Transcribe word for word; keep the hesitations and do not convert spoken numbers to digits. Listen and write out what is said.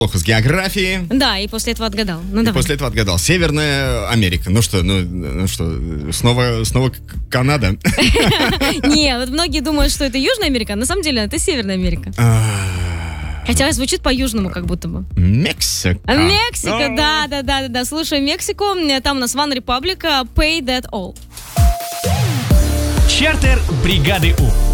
плохо с географией. Да, и после этого отгадал. Ну, И давай. после этого отгадал. Северная Америка. Ну что, ну, ну что, снова, снова к- Канада? Не, вот многие думают, что это Южная Америка, а на самом деле это Северная Америка. А, Хотя звучит по-южному как будто бы. Мексика. Мексика, А. да, да, да, да, да. Слушай, Мексику. Там у нас One Republic, Pay That All. Чартер бригады У.